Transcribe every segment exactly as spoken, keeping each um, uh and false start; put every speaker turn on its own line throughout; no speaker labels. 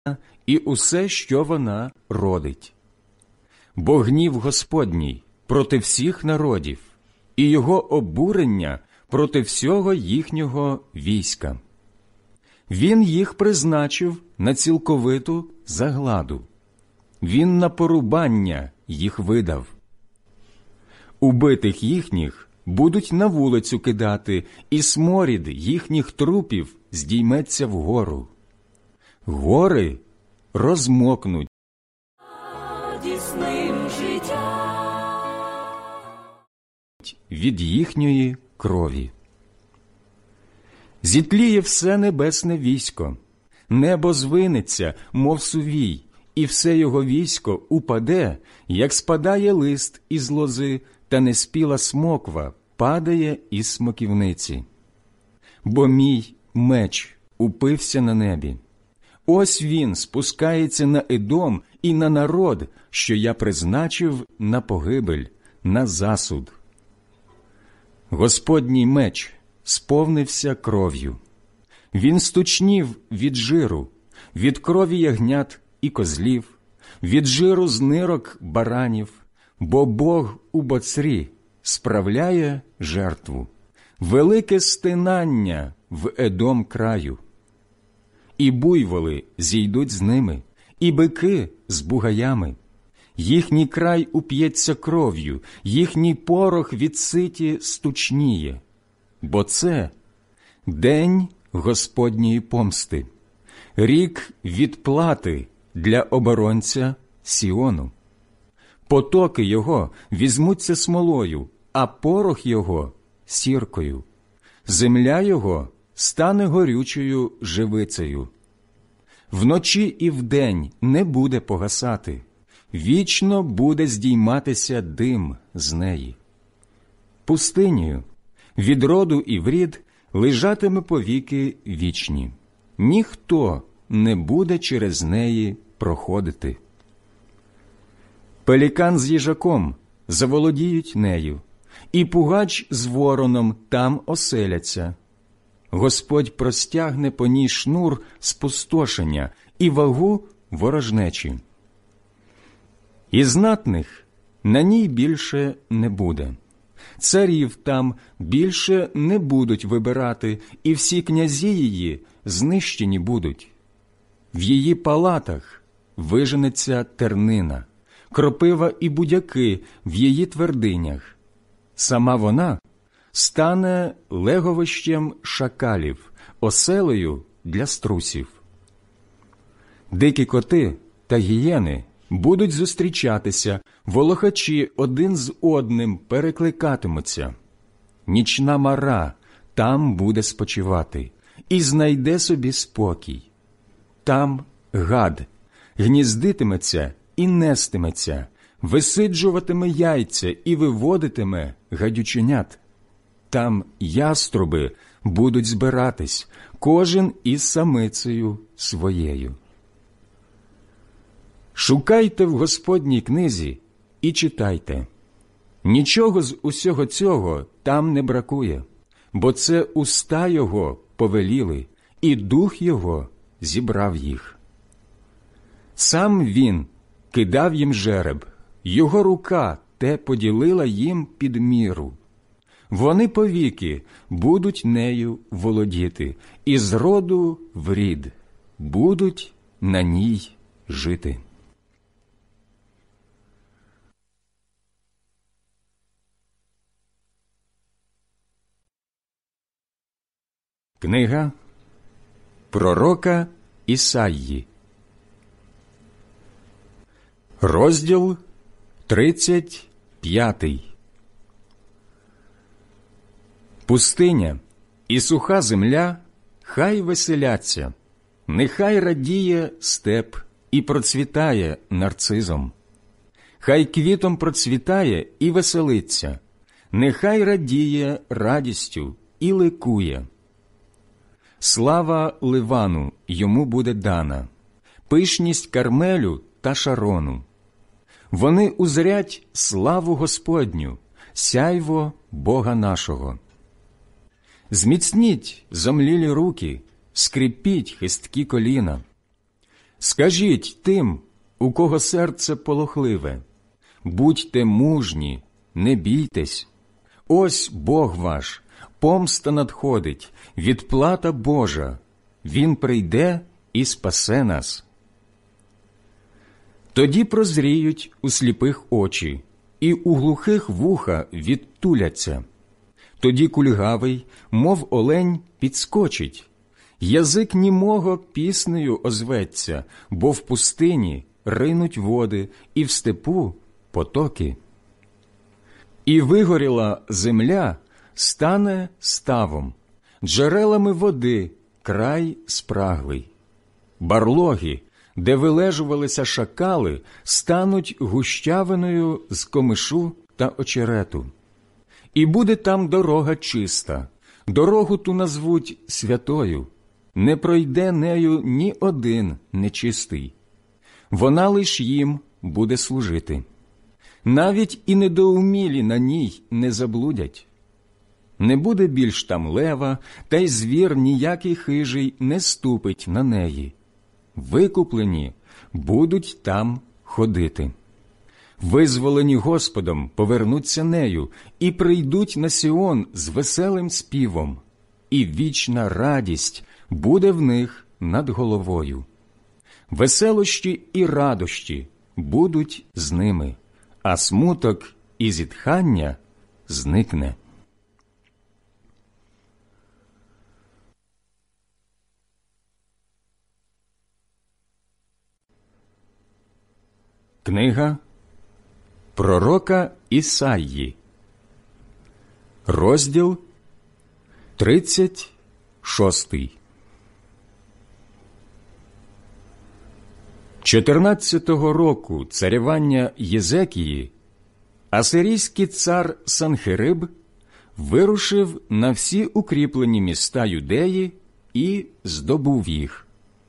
і усе, що вона родить. Бо гнів Господній проти всіх народів, і його обурення проти всього їхнього війська. Він їх призначив на цілковиту загладу. Він на порубання їх видав. Убитих їхніх будуть на вулицю кидати, і сморід їхніх трупів здійметься вгору. Гори розмокнуть від їхньої крові. Зітліє все небесне військо, небо звинеться, мов сувій, і все його військо упаде, як спадає лист із лози, та неспіла смоква падає із смоківниці. Бо мій меч упився на небі. Ось він спускається на Едом і на народ, що я призначив на погибель, на засуд. Господній меч сповнився кров'ю. Він стучнів від жиру, від крові ягнят і козлів, від жиру з нирок баранів, бо Бог у боцрі справляє жертву, велике стинання в Едом краю. І буйволи зійдуть з ними, і бики з бугаями. Їхній край уп'ється кров'ю, їхній порох від ситі стучніє. Бо це день Господньої помсти, рік відплати для оборонця Сіону. Потоки його візьмуться смолою, а порох його – сіркою. Земля його стане горючою живицею. Вночі і вдень не буде погасати, вічно буде здійматися дим з неї. Пустинею від роду і в рід лежатиме повіки вічні. Ніхто не буде через неї проходити. Пелікан з їжаком заволодіють нею, і пугач з вороном там оселяться. Господь простягне по ній шнур спустошення і вагу ворожнечі. І знатних на ній більше не буде. Царів там більше не будуть вибирати, і всі князі її знищені будуть. В її палатах виженеться тернина, кропива і будяки в її твердинях. Сама вона стане леговищем шакалів, оселею для струсів. Дикі коти та гієни будуть зустрічатися, волохачі один з одним перекликатимуться. Нічна мара там буде спочивати і знайде собі спокій. Там гад гніздитиметься і нестиметься, висиджуватиме яйця і виводитиме гадюченят. Там яструби будуть збиратись, кожен із самицею своєю. Шукайте в Господній книзі і читайте. Нічого з усього цього там не бракує, бо це уста його повеліли, і дух його зібрав їх. Сам він кидав їм жереб, його рука те поділила їм під міру. Вони повіки будуть нею володіти, і з роду в рід будуть на ній жити. Книга пророка Ісаї, розділ тридцять п'ятий. Пустиня і суха земля хай веселяться, нехай радіє степ і процвітає нарцизом. Хай квітом процвітає і веселиться, нехай радіє радістю і ликує. Слава Ливану йому буде дана, пишність Кармелю та Шарону. Вони узрять славу Господню, сяйво Бога нашого. Зміцніть зомлілі руки, скріпіть хисткі коліна. Скажіть тим, у кого серце полохливе, будьте мужні, не бійтесь. Ось Бог ваш, помста надходить, відплата Божа, Він прийде і спасе нас. Тоді прозріють у сліпих очі, і у глухих вуха відтуляться. Тоді кульгавий, мов олень, підскочить. Язик німого піснею озветься, бо в пустині ринуть води, і в степу потоки. І вигоріла земля стане ставом, джерелами води край спраглий. Барлоги, де вилежувалися шакали, стануть гущавиною з комишу та очерету. І буде там дорога чиста, дорогу ту назвуть святою, не пройде нею ні один нечистий. Вона лиш їм буде служити. Навіть і недоумілі на ній не заблудять. Не буде більш там лева, та й звір ніякий хижий не ступить на неї. Викуплені будуть там ходити. Визволені Господом повернуться нею і прийдуть на Сіон з веселим співом, і вічна радість буде в них над головою. Веселощі і радощі будуть з ними, а смуток і зітхання зникне. Книга пророка Ісаї, розділ тридцять шостий. Чотирнадцятого року царювання Єзекії асирійський цар Санхериб вирушив на всі укріплені міста Юдеї і здобув їх.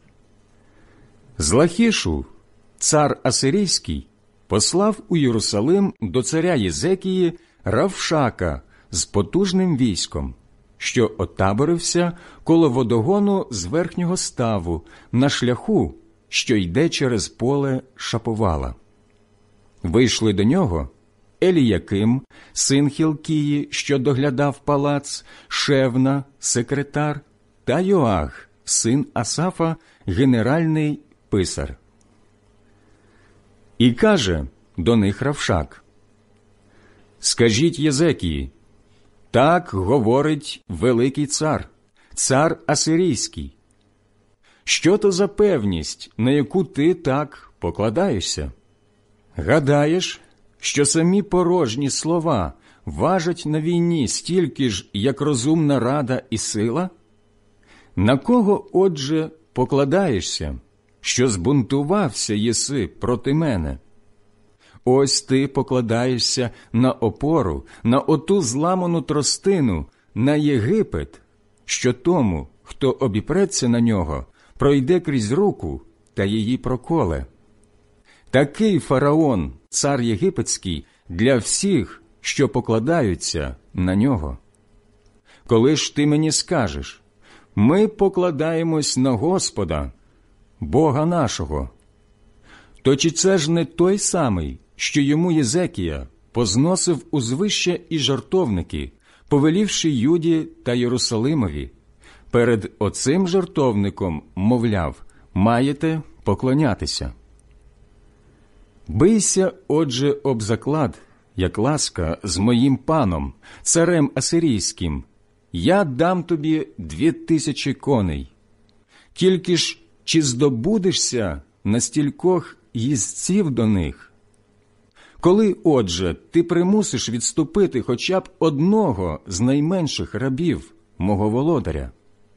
З Лахішу цар асирійський послав у Єрусалим до царя Єзекії Равшака з потужним військом, що отаборився коло водогону з верхнього ставу на шляху, що йде через поле Шаповала. Вийшли до нього Еліяким, син Хілкії, що доглядав палац, Шевна, секретар, та Йоах, син Асафа, генеральний писар. І каже до них Равшак: «Скажіть Єзекії, так говорить великий цар, цар асирійський. Що то за певність, на яку ти так покладаєшся? Гадаєш, що самі порожні слова важать на війні стільки ж, як розумна рада і сила? На кого, отже, покладаєшся, що збунтувався єси проти мене? Ось ти покладаєшся на опору, на оту зламану тростину, на Єгипет, що тому, хто обіпреться на нього, пройде крізь руку та її проколе. Такий фараон, цар єгипетський, для всіх, що покладаються на нього. Коли ж ти мені скажеш: ми покладаємось на Господа, Бога нашого, то чи це ж не той самий, що йому Єзекія позносив узвища і жертовники, повелівши Юді та Єрусалимові, перед оцим жертовником, мовляв, маєте поклонятися? Бийся, отже, об заклад, як ласка, з моїм паном, царем асирійським, я дам тобі дві тисячі коней. Тільки ж чи здобудешся на стількох їздців до них? Коли, отже, ти примусиш відступити хоча б одного з найменших рабів мого володаря?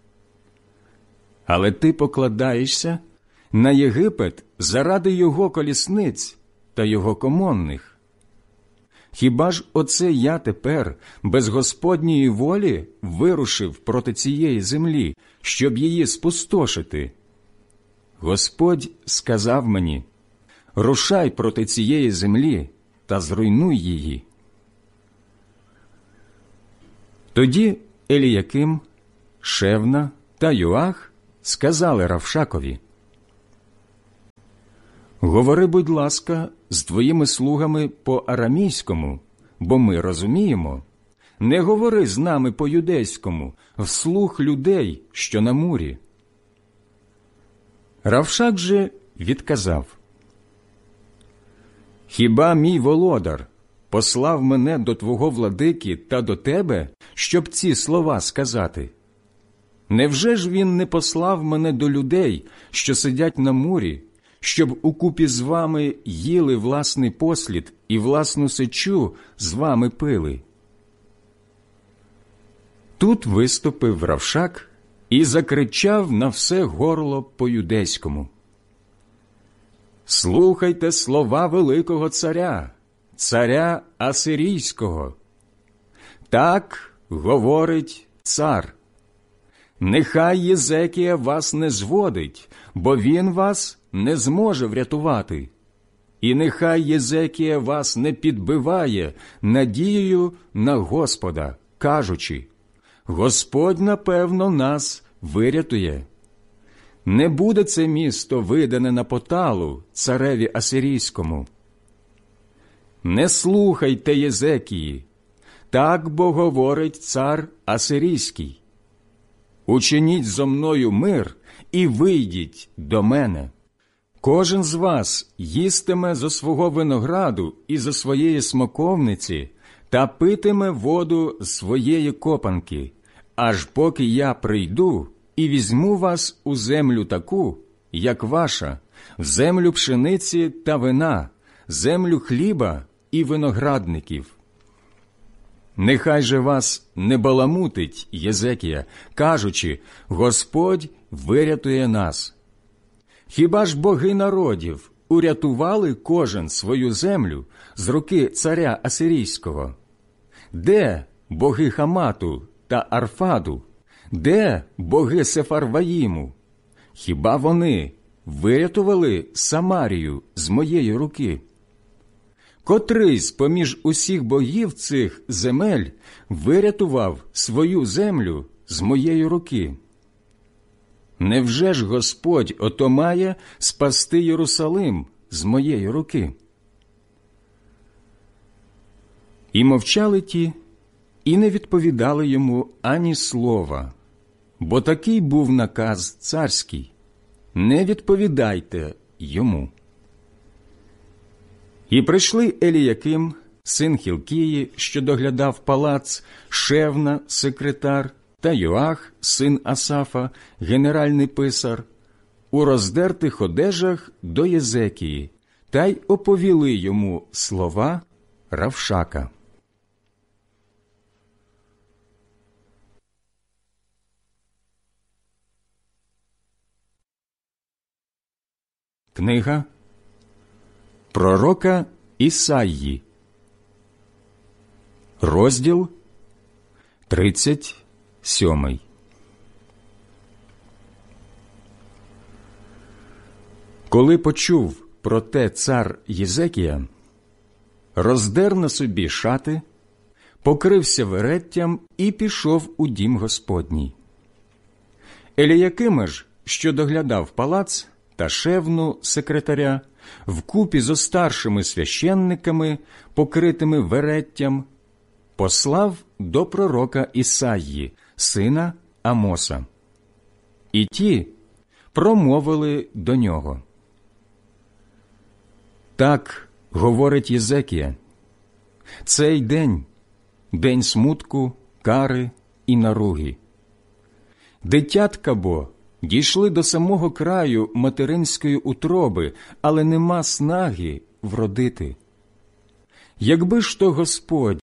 Але ти покладаєшся на Єгипет заради його колісниць та його комонних. Хіба ж оце я тепер, без Господньої волі, вирушив проти цієї землі, щоб її спустошити? Господь сказав мені: рушай проти цієї землі та зруйнуй її. Тоді Еліяким, Шевна та Йоах сказали Равшакові: говори, будь ласка, з твоїми слугами по-арамійському, бо ми розуміємо. Не говори з нами по-юдейському, вслух людей, що на мурі». Равшак же відказав: «Хіба мій володар послав мене до твого владики та до тебе, щоб ці слова сказати? Невже ж він не послав мене до людей, що сидять на мурі, щоб укупі з вами їли власний послід і власну сечу з вами пили?» Тут виступив Равшак і закричав на все горло по-юдейському: «Слухайте слова великого царя, царя Асирійського. Так говорить цар: нехай Єзекія вас не зводить, бо він вас не зможе врятувати. І нехай Єзекія вас не підбиває надією на Господа, кажучи: Господь, напевно, нас вирятує. Не буде це місто видане на поталу цареві Асирійському. Не слухайте Єзекії, так бо говорить цар Асирійський. Учиніть зо мною мир і вийдіть до мене. Кожен з вас їстиме зо свого винограду і зо своєї смоковниці та питиме воду з своєї копанки, аж поки я прийду і візьму вас у землю таку, як ваша, в землю пшениці та вина, землю хліба і виноградників. Нехай же вас не баламутить Єзекія, кажучи: Господь вирятує нас. Хіба ж боги народів урятували кожен свою землю з руки царя Асирійського? Де боги Хамату та Арфаду? Де боги Сефарваїму? Хіба вони вирятували Самарію з моєї руки? Котрий з-поміж усіх богів цих земель вирятував свою землю з моєї руки? Невже ж Господь ото має спасти Єрусалим з моєї руки?» І мовчали ті, і не відповідали йому ані слова, бо такий був наказ царський: не відповідайте йому. І прийшли Еліяким, син Хілкії, що доглядав палац, Шевна, секретар, та Йоах, син Асафа, генеральний писар, у роздертих одежах до Єзекії, та й оповіли йому слова Равшака. Книга пророка Ісаї, розділ тридцять сьомий. Коли почув про те цар Єзекія, роздер на собі шати, покрився вереттям і пішов у дім Господній. Еліякима ж, що доглядав палац, та Шевну, секретаря, вкупі зо старшими священниками, покритими вереттям, послав до пророка Ісаї, сина Амоса. І ті промовили до нього: «Так говорить Єзекія, цей день – день смутку, кари і наруги. Дитятка бо дійшли до самого краю материнської утроби, але нема снаги вродити. Якби ж то Господь